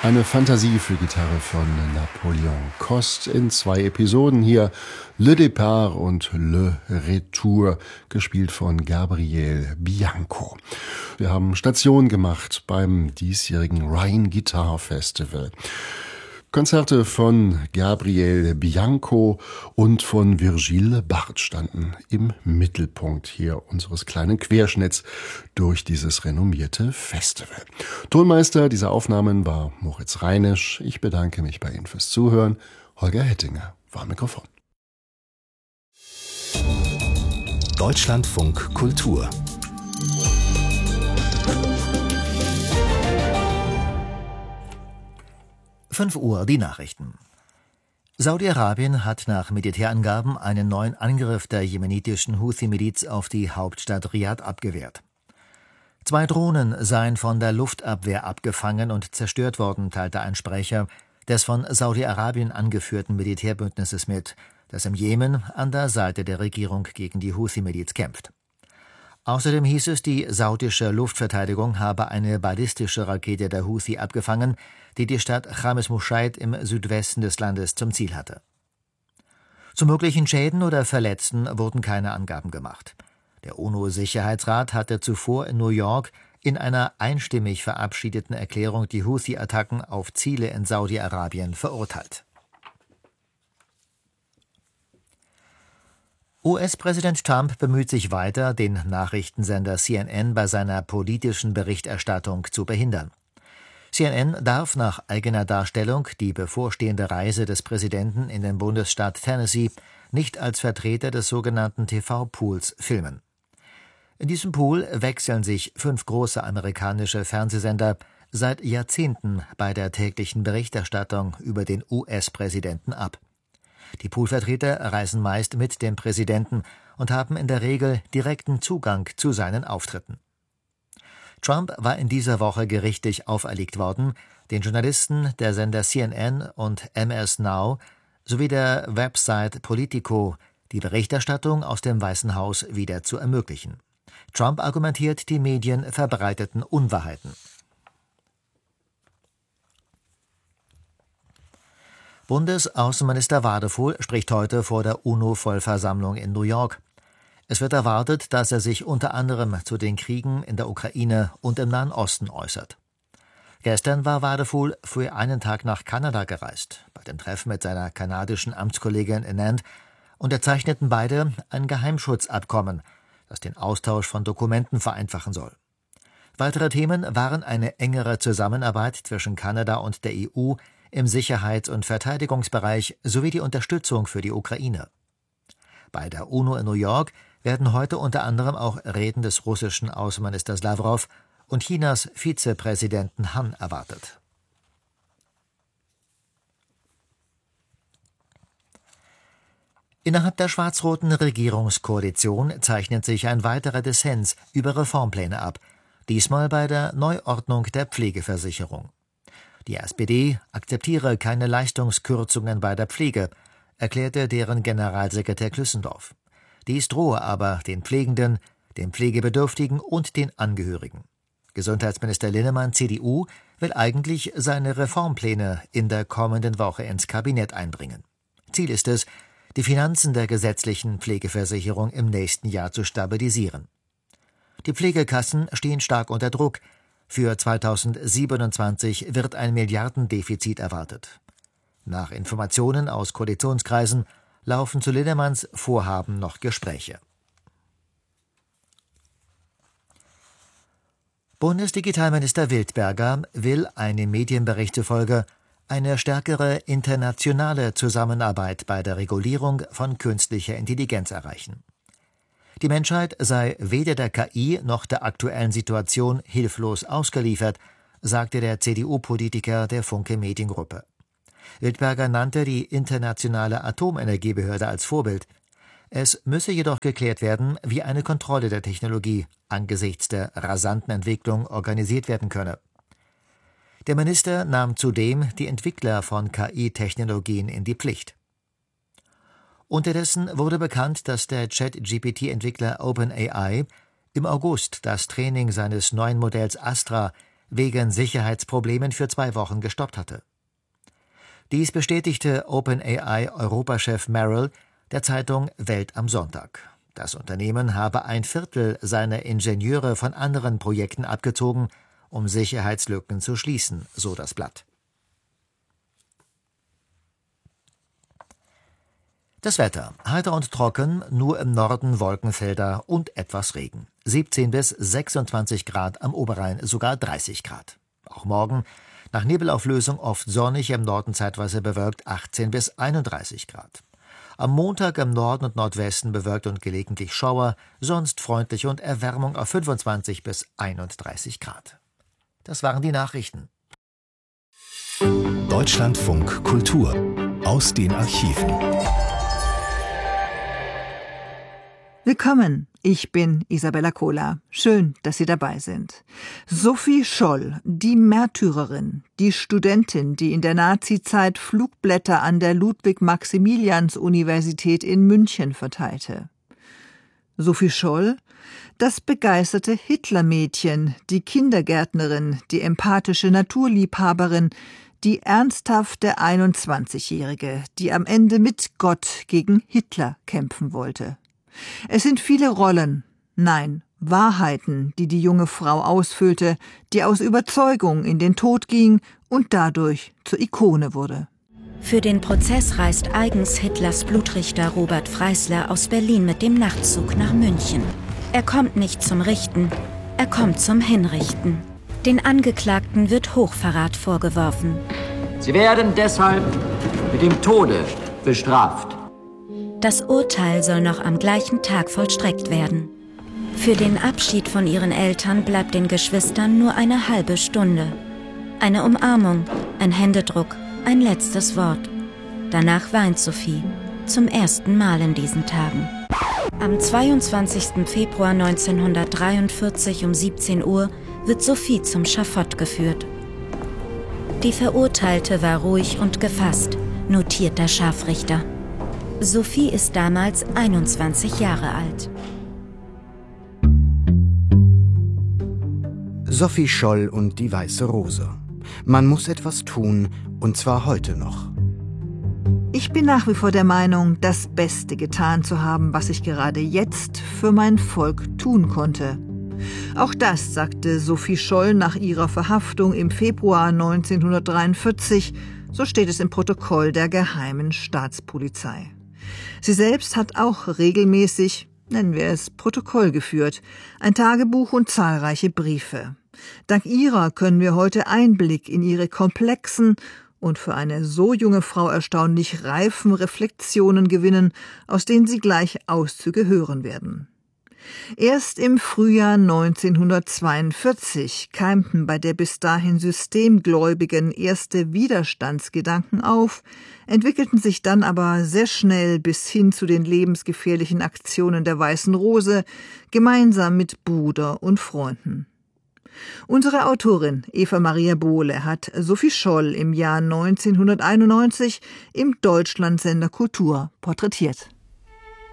Eine Fantasie für Gitarre von Napoleon Coste in 2 Episoden hier. Le Départ und Le Retour, gespielt von Gabriel Bianco. Wir haben Station gemacht beim diesjährigen Rhine Guitar Festival. Konzerte von Gabriel Bianco und von Virgile Bard standen im Mittelpunkt hier unseres kleinen Querschnitts durch dieses renommierte Festival. Tonmeister dieser Aufnahmen war Moritz Reinisch. Ich bedanke mich bei Ihnen fürs Zuhören. Holger Hettinger war am Mikrofon. Deutschlandfunk Kultur. Uhr die Nachrichten. Saudi-Arabien hat nach Militärangaben einen neuen Angriff der jemenitischen Houthi-Miliz auf die Hauptstadt Riad abgewehrt. 2 Drohnen seien von der Luftabwehr abgefangen und zerstört worden, teilte ein Sprecher des von Saudi-Arabien angeführten Militärbündnisses mit, das im Jemen an der Seite der Regierung gegen die Houthi-Miliz kämpft. Außerdem hieß es, die saudische Luftverteidigung habe eine ballistische Rakete der Houthi abgefangen, die die Stadt Chamis Mushaid im Südwesten des Landes zum Ziel hatte. Zu möglichen Schäden oder Verletzten wurden keine Angaben gemacht. Der UNO-Sicherheitsrat hatte zuvor in New York in einer einstimmig verabschiedeten Erklärung die Houthi-Attacken auf Ziele in Saudi-Arabien verurteilt. US-Präsident Trump bemüht sich weiter, den Nachrichtensender CNN bei seiner politischen Berichterstattung zu behindern. CNN darf nach eigener Darstellung die bevorstehende Reise des Präsidenten in den Bundesstaat Tennessee nicht als Vertreter des sogenannten TV-Pools filmen. In diesem Pool wechseln sich 5 große amerikanische Fernsehsender seit Jahrzehnten bei der täglichen Berichterstattung über den US-Präsidenten ab. Die Poolvertreter reisen meist mit dem Präsidenten und haben in der Regel direkten Zugang zu seinen Auftritten. Trump war in dieser Woche gerichtlich auferlegt worden, den Journalisten der Sender CNN und MS Now sowie der Website Politico die Berichterstattung aus dem Weißen Haus wieder zu ermöglichen. Trump argumentiert, die Medien verbreiteten Unwahrheiten. Bundesaußenminister Wadefuhl spricht heute vor der UNO-Vollversammlung in New York. Es wird erwartet, dass er sich unter anderem zu den Kriegen in der Ukraine und im Nahen Osten äußert. Gestern war Wadefuhl für einen Tag nach Kanada gereist. Bei dem Treffen mit seiner kanadischen Amtskollegin Anand unterzeichneten beide ein Geheimschutzabkommen, das den Austausch von Dokumenten vereinfachen soll. Weitere Themen waren eine engere Zusammenarbeit zwischen Kanada und der EU im Sicherheits- und Verteidigungsbereich sowie die Unterstützung für die Ukraine. Bei der UNO in New York werden heute unter anderem auch Reden des russischen Außenministers Lawrow und Chinas Vizepräsidenten Han erwartet. Innerhalb der schwarz-roten Regierungskoalition zeichnet sich ein weiterer Dissens über Reformpläne ab, diesmal bei der Neuordnung der Pflegeversicherung. Die SPD akzeptiere keine Leistungskürzungen bei der Pflege, erklärte deren Generalsekretär Klüssendorf. Dies drohe aber den Pflegenden, den Pflegebedürftigen und den Angehörigen. Gesundheitsminister Linnemann, CDU, will eigentlich seine Reformpläne in der kommenden Woche ins Kabinett einbringen. Ziel ist es, die Finanzen der gesetzlichen Pflegeversicherung im nächsten Jahr zu stabilisieren. Die Pflegekassen stehen stark unter Druck. Für 2027 wird ein Milliardendefizit erwartet. Nach Informationen aus Koalitionskreisen laufen zu Linnemanns Vorhaben noch Gespräche. Bundesdigitalminister Wildberger will einem Medienbericht zufolge eine stärkere internationale Zusammenarbeit bei der Regulierung von künstlicher Intelligenz erreichen. Die Menschheit sei weder der KI noch der aktuellen Situation hilflos ausgeliefert, sagte der CDU-Politiker der Funke Mediengruppe. Wildberger nannte die Internationale Atomenergiebehörde als Vorbild. Es müsse jedoch geklärt werden, wie eine Kontrolle der Technologie angesichts der rasanten Entwicklung organisiert werden könne. Der Minister nahm zudem die Entwickler von KI-Technologien in die Pflicht. Unterdessen wurde bekannt, dass der ChatGPT-Entwickler OpenAI im August das Training seines neuen Modells Astra wegen Sicherheitsproblemen für 2 Wochen gestoppt hatte. Dies bestätigte OpenAI-Europachef Merrill der Zeitung Welt am Sonntag. Das Unternehmen habe 1/4 seiner Ingenieure von anderen Projekten abgezogen, um Sicherheitslücken zu schließen, so das Blatt. Das Wetter: heiter und trocken, nur im Norden Wolkenfelder und etwas Regen. 17 bis 26 Grad, am Oberrhein sogar 30 Grad. Auch morgen nach Nebelauflösung oft sonnig, im Norden zeitweise bewölkt, 18 bis 31 Grad. Am Montag im Norden und Nordwesten bewölkt und gelegentlich Schauer, sonst freundlich und Erwärmung auf 25 bis 31 Grad. Das waren die Nachrichten. Deutschlandfunk Kultur aus den Archiven. Willkommen, ich bin Isabella Kohler. Schön, dass Sie dabei sind. Sophie Scholl, die Märtyrerin, die Studentin, die in der Nazizeit Flugblätter an der Ludwig-Maximilians-Universität in München verteilte. Sophie Scholl, das begeisterte Hitlermädchen, die Kindergärtnerin, die empathische Naturliebhaberin, die ernsthafte 21-Jährige, die am Ende mit Gott gegen Hitler kämpfen wollte. Es sind viele Rollen, nein, Wahrheiten, die die junge Frau ausfüllte, die aus Überzeugung in den Tod ging und dadurch zur Ikone wurde. Für den Prozess reist eigens Hitlers Blutrichter Robert Freisler aus Berlin mit dem Nachtzug nach München. Er kommt nicht zum Richten, er kommt zum Hinrichten. Den Angeklagten wird Hochverrat vorgeworfen. Sie werden deshalb mit dem Tode bestraft. Das Urteil soll noch am gleichen Tag vollstreckt werden. Für den Abschied von ihren Eltern bleibt den Geschwistern nur eine halbe Stunde. Eine Umarmung, ein Händedruck, ein letztes Wort. Danach weint Sophie, zum ersten Mal in diesen Tagen. Am 22. Februar 1943 um 17 Uhr wird Sophie zum Schafott geführt. Die Verurteilte war ruhig und gefasst, notiert der Scharfrichter. Sophie ist damals 21 Jahre alt. Sophie Scholl und die Weiße Rose. Man muss etwas tun, und zwar heute noch. Ich bin nach wie vor der Meinung, das Beste getan zu haben, was ich gerade jetzt für mein Volk tun konnte. Auch das sagte Sophie Scholl nach ihrer Verhaftung im Februar 1943, so steht es im Protokoll der Geheimen Staatspolizei. Sie selbst hat auch regelmäßig, nennen wir es, Protokoll geführt, ein Tagebuch und zahlreiche Briefe. Dank ihrer können wir heute Einblick in ihre komplexen und für eine so junge Frau erstaunlich reifen Reflexionen gewinnen, aus denen Sie gleich Auszüge hören werden. Erst im Frühjahr 1942 keimten bei der bis dahin Systemgläubigen erste Widerstandsgedanken auf, entwickelten sich dann aber sehr schnell bis hin zu den lebensgefährlichen Aktionen der Weißen Rose, gemeinsam mit Bruder und Freunden. Unsere Autorin Eva Maria Bohle hat Sophie Scholl im Jahr 1991 im Deutschlandsender Kultur porträtiert.